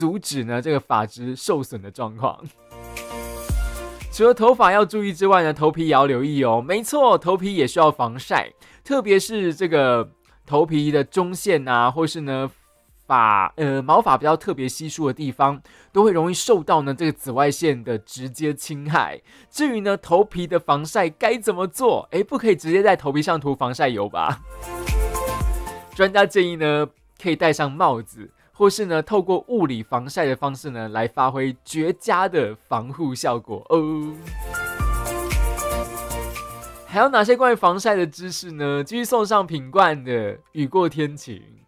阻止呢这个发质受损的状况。除了头发要注意之外呢，头皮也要留意哦。没错，头皮也需要防晒，特别是这个头皮的中线啊，或是呢毛发比较特别稀疏的地方，都会容易受到呢这个紫外线的直接侵害。至于呢头皮的防晒该怎么做？不可以直接在头皮上涂防晒油吧？专家建议呢，可以戴上帽子。或是呢，透过物理防晒的方式呢，来发挥绝佳的防护效果哦。还有哪些关于防晒的知识呢？继续送上品冠的《雨过天晴》。